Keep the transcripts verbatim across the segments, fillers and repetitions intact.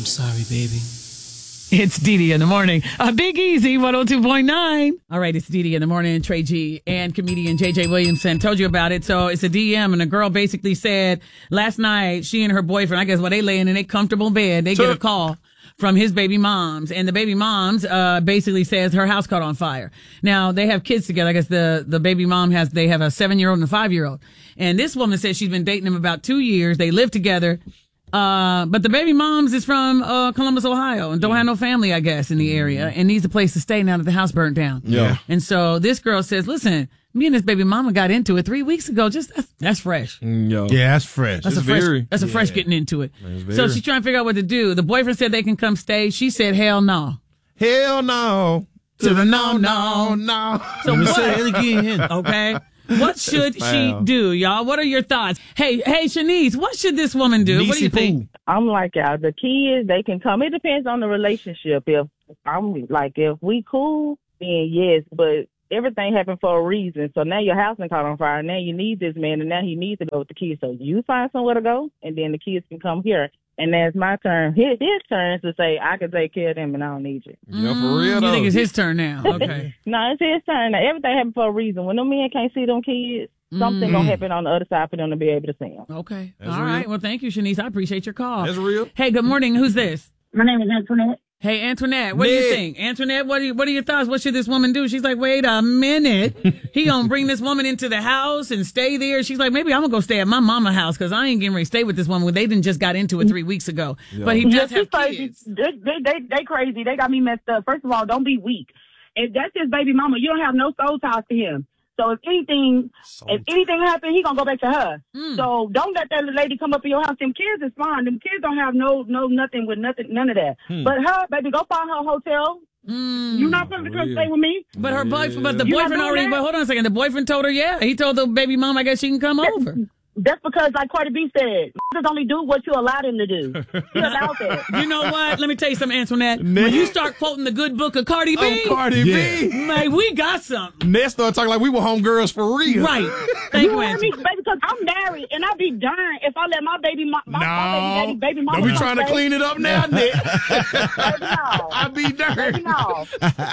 sorry, baby. It's Dee Dee in the morning. A Big Easy one oh two point nine. All right, it's Dee Dee in the morning. Trey G and comedian J J Williamson told you about it. So it's a D M, and a girl basically said last night she and her boyfriend, I guess, well, they laying in a comfortable bed. They get a call from his baby moms, and the baby moms uh basically says her house caught on fire. Now they have kids together. I guess the the baby mom has they have a seven year old and a five year old, and this woman says she's been dating him about two years. They live together. Uh, but the baby mom's is from, uh, Columbus, Ohio, and don't have no family, I guess, in the area, and needs a place to stay now that the house burnt down. Yeah. And so this girl says, listen, me and this baby mama got into it three weeks ago. Just, that's, that's fresh. Yo. Yeah, that's fresh. That's It's a fresh, very- that's a yeah. fresh getting into it. It's So very- she's trying to figure out what to do. The boyfriend said they can come stay. She said, hell no. Hell no. To the no, no. no. So Let me what? say it again. Okay. What should she Wow. do, y'all? What are your thoughts? Hey, hey, Shanice, what should this woman do? What do you Niecy think? Poo. I'm like, y'all, the kids, they can come. It depends on the relationship. If I'm like, if we cool, then yes, but everything happened for a reason. So now your house been caught on fire. Now you need this man, and now he needs to go with the kids. So you find somewhere to go, and then the kids can come here. And then it's my turn, his, his turn to say, I can take care of them and I don't need you. Yeah, for real Mm, though. You think it's his turn now? Okay. No, it's his turn. Now, everything happened for a reason. When the men can't see them kids, something gonna happen on the other side for them to be able to see them. Okay. That's All real. right. Well, thank you, Shanice. I appreciate your call. That's real. Hey, good morning. Who's this? My name is Antoinette. Hey, Antoinette. What do you Nick. think? Antoinette, what are, you, what are your thoughts? What should this woman do? She's like, wait a minute. He gonna bring this woman into the house and stay there. She's like, maybe I'm gonna go stay at my mama house because I ain't getting ready to stay with this woman. They didn't just got into it three weeks ago. But he Yeah, does she's have crazy. kids. They, they, they, they crazy. They got me messed up. First of all, don't be weak. If that's his baby mama, you don't have no soul ties to him. So if anything, if anything happen, he gonna go back to her. Mm. So don't let that lady come up in your house. Them kids is fine. Them kids don't have no, no nothing with nothing, none of that. But her, baby, go find her a hotel. Mm. You're not going to come Real. stay with me. But her boyfriend, but the You not boyfriend doing already, that? but hold on a second. The boyfriend told her, yeah. He told the baby mom, I guess she can come over. That's because, like Cardi B said, just only do what you allowed him to do. He allowed that. You know what? Let me tell you something, Antoinette. When you start quoting the good book of Cardi B, Oh, Cardi Yeah. B. man, we got something. Ned started talking like we were homegirls for real. Right. Thank You you, hear me, Antoinette. baby? Because I'm married, and I'd be darned if I let my baby, my, my, my baby, daddy, baby mama. Don't be come trying to stay. clean it up now, Ned. Baby, no. I be Baby, dirty. no. All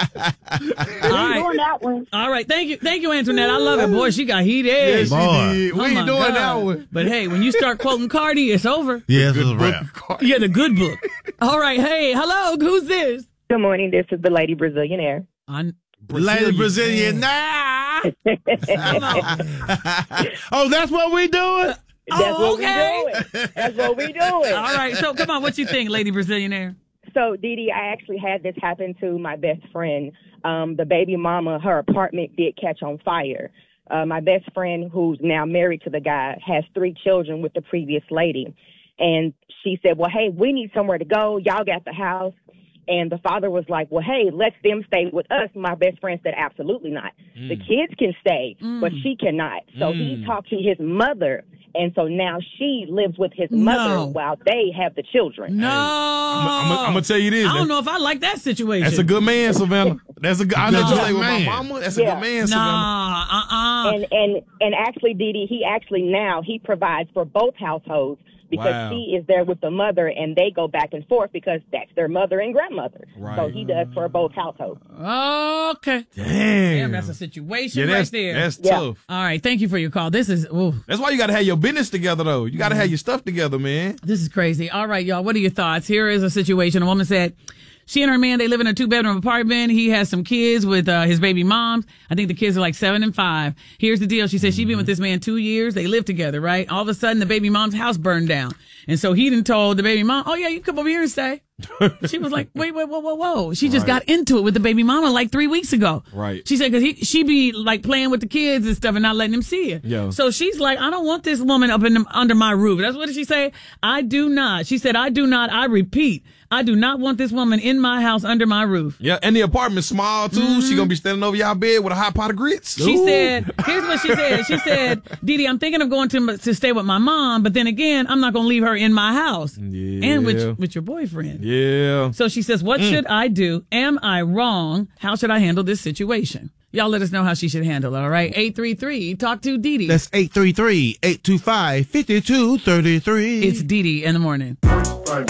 I'm right. doing that one. All right. Thank you. Thank you, Antoinette. I love it. Boy, she got heat Yeah, edge. she Boy. did. We Oh, ain't my doing God. that one. But hey, when you start quoting Cardi, it's over. Yeah, this is a wrap. Yeah, the good book. All right. Hey, hello. Who's this? Good morning. This is the Lady Brazilianaire. I, Lady Brazilian. Nah. Oh, that's what we doing? That's Oh, what okay. we doing. That's what we doing. All right. So come on. What you think, Lady Brazilianaire? So, Dee Dee, I actually had this happen to my best friend. Um, the baby mama, her apartment did catch on fire. Uh, my best friend, who's now married to the guy, has three children with the previous lady. And she said, well, hey, we need somewhere to go. Y'all got the house. And the father was like, well, hey, let them stay with us. My best friend said, absolutely not. Mm. The kids can stay, but she cannot. So he talked to his mother. And so now she lives with his mother No. while they have the children. No. I'm going to tell you this. I don't know if I like that situation. That's a good man, Savannah. That's a good. I know Good you say with my man. mama. That's a Yeah. good man, Savannah. Nah, uh-uh. And and and actually, Dee Dee, he actually now he provides for both households because Wow. she is there with the mother, and they go back and forth because that's their mother and grandmother. So Right. he does for both households. Okay. Damn. Damn, that's a situation Yeah, right that's, there. that's Yeah. tough. All right. Thank you for your call. This is, ooh, That's why you got to have your business together, though. You got to have your stuff together, man. this is crazy. All right, y'all. What are your thoughts? Here is a situation. A woman said she and her man, they live in a two bedroom apartment. He has some kids with uh, his baby moms. I think the kids are like seven and five. Here's the deal. She said she's been with this man two years. They live together, right? All of a sudden, the baby mom's house burned down. And so he done told the baby mom, oh, yeah, you come over here and stay. She was like, wait, wait, whoa, whoa, whoa. She just Right. got into it with the baby mama like three weeks ago. Right. She said, cause he, she be like playing with the kids and stuff and not letting him see it. Yo. So she's like, I don't want this woman up in the, under my roof. That's what did she say? I do not. She said, I do not. I repeat, I do not want this woman in my house under my roof. Yeah, and the apartment's small, too. She going to be standing over y'all bed with a hot pot of grits. She Ooh. said, here's what she said. She said, Dee Dee, I'm thinking of going to, to stay with my mom, but then again, I'm not going to leave her in my house. Yeah. And with, with your boyfriend. Yeah. So she says, what should I do? Am I wrong? How should I handle this situation? Y'all let us know how she should handle it, all right? eight three three, talk to Dee Dee. That's eight three three, eight two five, five two three three. It's Dee Dee in the morning.